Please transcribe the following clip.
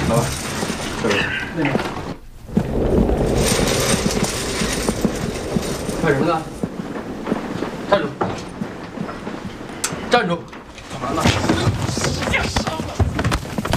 老板，这边。 那边。干什么呢？站住！站住！干嘛呢？